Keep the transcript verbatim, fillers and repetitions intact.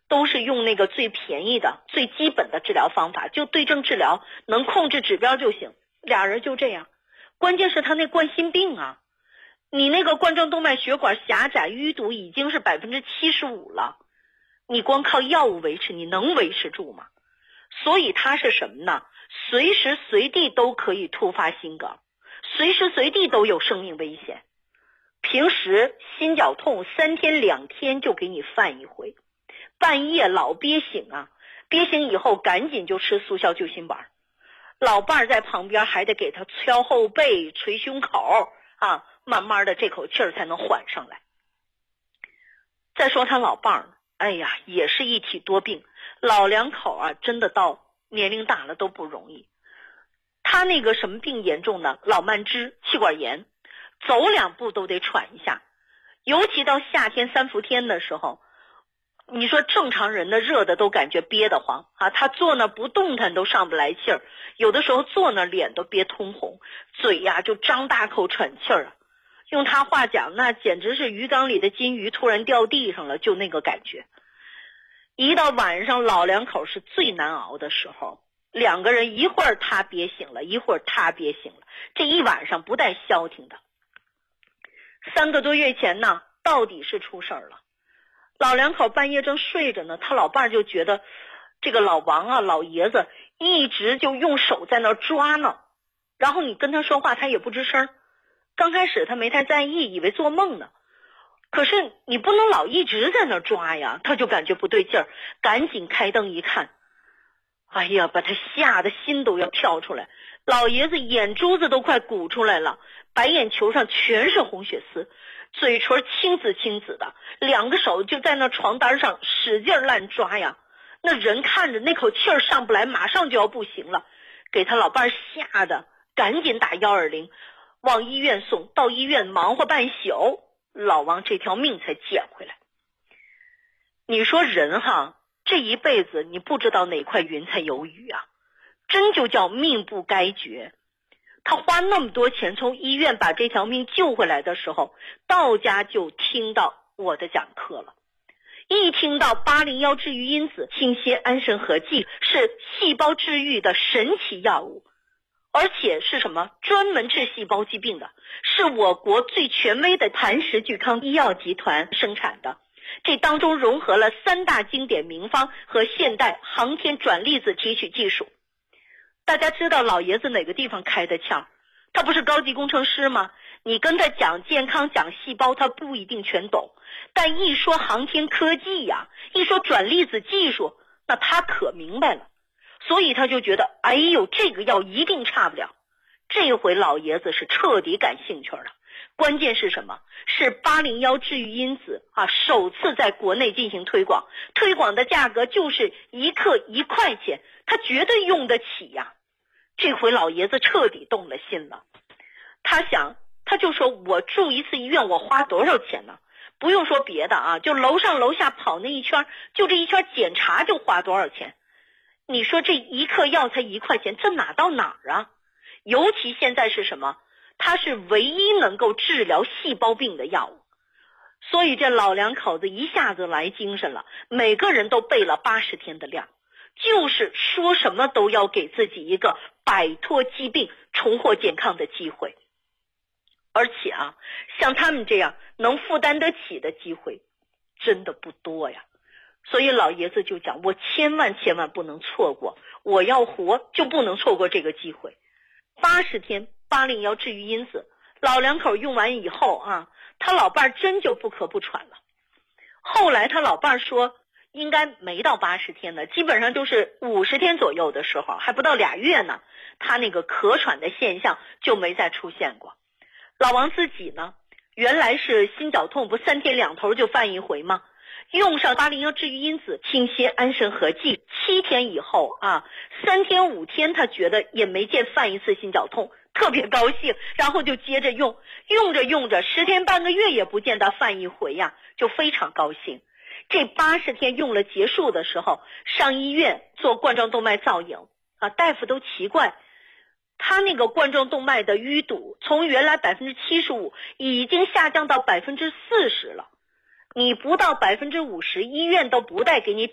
都是用那个最便宜的最基本的治疗方法，就对症治疗，能控制指标就行。俩人就这样，关键是他那冠心病啊，你那个冠状动脉血管狭窄淤堵已经是百分之七十五了，你光靠药物维持，你能维持住吗？所以它是什么呢？随时随地都可以突发心梗，随时随地都有生命危险。平时心绞痛三天两天就给你犯一回，半夜老憋醒啊，憋醒以后赶紧就吃速效救心丸，老伴儿在旁边还得给他敲后背捶胸口啊，慢慢的这口气儿才能缓上来。再说他老伴儿，哎呀也是一体多病，老两口啊真的到年龄大了都不容易。他那个什么病严重呢？老慢支，气管炎，走两步都得喘一下，尤其到夏天三伏天的时候，你说正常人的热的都感觉憋得慌啊，他坐那不动弹都上不来气儿，有的时候坐那脸都憋通红，嘴呀就张大口喘气儿啊。用他话讲，那简直是鱼缸里的金鱼突然掉地上了，就那个感觉。一到晚上，老两口是最难熬的时候，两个人一会儿他憋醒了，一会儿他憋醒了，这一晚上不带消停的。三个多月前呢，到底是出事儿了。老两口半夜正睡着呢，他老伴就觉得这个老王啊，老爷子一直就用手在那抓呢，然后你跟他说话他也不吱声。刚开始他没太在意，以为做梦呢，可是你不能老一直在那抓呀，他就感觉不对劲儿，赶紧开灯一看，哎呀，把他吓得心都要跳出来，老爷子眼珠子都快鼓出来了，白眼球上全是红血丝，嘴唇青紫青紫的，两个手就在那床单上使劲乱抓呀。那人看着那口气儿上不来，马上就要不行了，给他老伴吓得赶紧打一二零，往医院送，到医院忙活半宿，老王这条命才捡回来。你说人哈，这一辈子你不知道哪块云彩有雨啊，真就叫命不该绝。他花那么多钱从医院把这条命救回来的时候，到家就听到我的讲课了。一听到八零一治愈因子清泻安神合剂是细胞治愈的神奇药物，而且是什么？专门治细胞疾病的，是我国最权威的磐石聚康医药集团生产的。这当中融合了三大经典名方和现代航天转粒子提取技术。大家知道老爷子哪个地方开的窍？他不是高级工程师吗？你跟他讲健康讲细胞他不一定全懂，但一说航天科技呀，一说转粒子技术，那他可明白了。所以他就觉得，哎呦，这个药一定差不了。这回老爷子是彻底感兴趣了。关键是什么？是八零一治愈因子啊，首次在国内进行推广，推广的价格就是一克一块钱，他绝对用得起呀。这回老爷子彻底动了心了。他想，他就说我住一次医院我花多少钱呢？不用说别的啊，就楼上楼下跑那一圈，就这一圈检查就花多少钱？你说这一克药才一块钱，这哪到哪儿啊？尤其现在是什么？它是唯一能够治疗细胞病的药物。所以这老两口子一下子来精神了，每个人都备了八十天的量，就是说什么都要给自己一个摆脱疾病重获健康的机会。而且啊，像他们这样能负担得起的机会真的不多呀。所以老爷子就讲，我千万千万不能错过，我要活就不能错过这个机会。八十天八零一治愈因子，老两口用完以后啊，他老伴真就不咳不喘了。后来他老伴说应该没到八十天呢，基本上就是五十天左右的时候，还不到俩月呢，他那个咳喘的现象就没再出现过。老王自己呢，原来是心绞痛不三天两头就犯一回吗？用上八零一治愈因子清泻安神合剂，七天以后啊，三天五天他觉得也没见犯一次心绞痛，特别高兴，然后就接着用，用着用着十天半个月也不见他犯一回呀，就非常高兴。这八十天用了结束的时候，上医院做冠状动脉造影啊，大夫都奇怪，他那个冠状动脉的淤堵从原来百分之七十五已经下降到百分之四十了。你不到百分之五十，医院都不带给你